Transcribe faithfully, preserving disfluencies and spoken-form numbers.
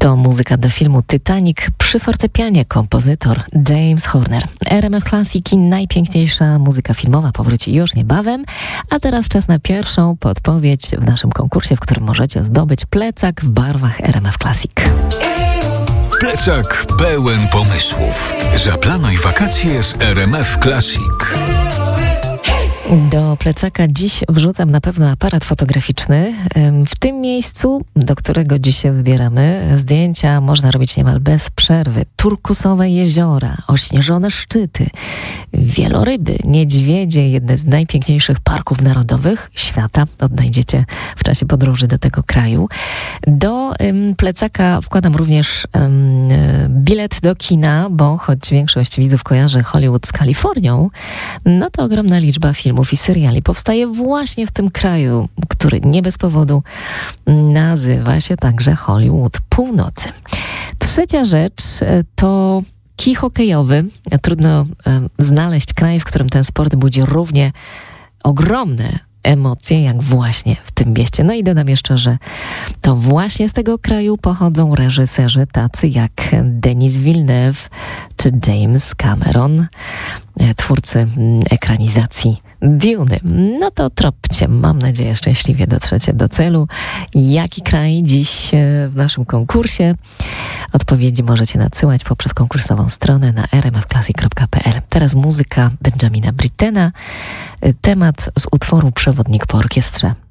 To muzyka do filmu Titanic przy fortepianie, kompozytor James Horner. R M F Classic i najpiękniejsza muzyka filmowa powróci już niebawem, a teraz czas na pierwszą podpowiedź w naszym konkursie, w którym możecie zdobyć plecak w barwach R M F Classic. Plecak pełen pomysłów. Zaplanuj wakacje z R M F Classic. Do plecaka dziś wrzucam na pewno aparat fotograficzny. W tym miejscu, do którego dziś się wybieramy, zdjęcia można robić niemal bez przerwy. Turkusowe jeziora, ośnieżone szczyty, wieloryby, niedźwiedzie, jedne z najpiękniejszych parków narodowych świata odnajdziecie w czasie podróży do tego kraju. Do um, plecaka wkładam również um, bilet do kina, bo choć większość widzów kojarzy Hollywood z Kalifornią, no to ogromna liczba filmów i seriali powstaje właśnie w tym kraju, który nie bez powodu nazywa się także Hollywood Północy. Trzecia rzecz to kij hokejowy. Trudno znaleźć kraj, w którym ten sport budzi równie ogromne emocje, jak właśnie w tym mieście. No i dodam jeszcze, że to właśnie z tego kraju pochodzą reżyserzy tacy jak Denis Villeneuve czy James Cameron, twórcy ekranizacji Duny. No to tropcie, mam nadzieję, szczęśliwie dotrzecie do celu. Jaki kraj dziś w naszym konkursie? Odpowiedzi możecie nadsyłać poprzez konkursową stronę na r m f classic kropka p l. Teraz muzyka Benjamina Brittena, temat z utworu Przewodnik po orkiestrze.